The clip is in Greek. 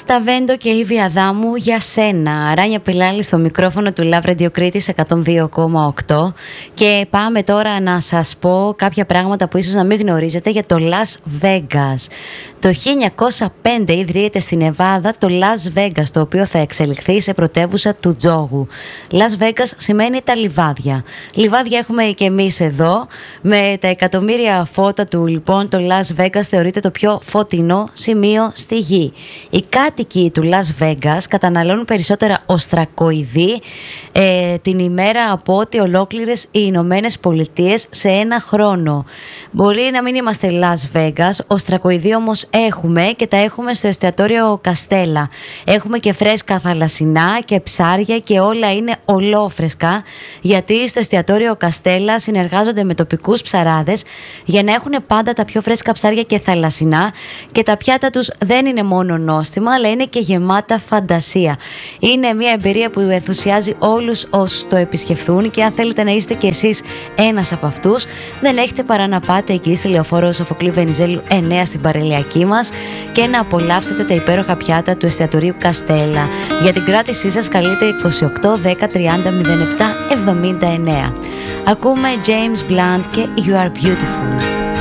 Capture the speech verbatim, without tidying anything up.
Ναύτα Βέντο και Ήβη Αδάμου για σένα. Ράνια Πιλάλη στο μικρόφωνο του Love Radio Κρήτης εκατόν δύο κόμμα οκτώ. Και πάμε τώρα να σας πω κάποια πράγματα που ίσως να μην γνωρίζετε για το Las Vegas. Το χίλια εννιακόσια πέντε ιδρύεται στη Νεβάδα το Las Vegas, το οποίο θα εξελιχθεί σε πρωτεύουσα του τζόγου. Las Vegas σημαίνει τα λιβάδια. Λιβάδια έχουμε και εμείς εδώ. Με τα εκατομμύρια φώτα του, λοιπόν, το Las Vegas θεωρείται το πιο φωτεινό σημείο στη γη. Οι κάτοικοι του Las Vegas καταναλώνουν περισσότερα οστρακοειδή ε, την ημέρα από ότι ολόκληρες οι Ηνωμένες Πολιτείες σε ένα χρόνο. Μπορεί να μην είμαστε Las Vegas, οστρακοειδή όμως έχουμε, και τα έχουμε στο εστιατόριο Καστέλα. Έχουμε και φρέσκα θαλασσινά και ψάρια και όλα είναι ολόφρεσκα, γιατί στο εστιατόριο Καστέλα συνεργάζονται με τοπικούς ψαράδες για να έχουν πάντα τα πιο φρέσκα ψάρια και θαλασσινά, και τα πιάτα τους δεν είναι μόνο νόστιμα, αλλά είναι και γεμάτα φαντασία. Είναι μια εμπειρία που ενθουσιάζει όλους όσους το επισκεφθούν, και αν θέλετε να είστε κι εσείς ένας από αυτούς, δεν έχετε παρά να πάτε εκεί στη Λεωφόρο Σοφοκλή Βενιζέλου εννέα στην παραλιακή μας και να απολαύσετε τα υπέροχα πιάτα του εστιατορίου Καστέλα. Για την κράτησή σας καλείτε είκοσι οκτώ δέκα τριάντα μηδέν επτά εβδομήντα εννέα. Ακούμε James Blunt και You Are Beautiful.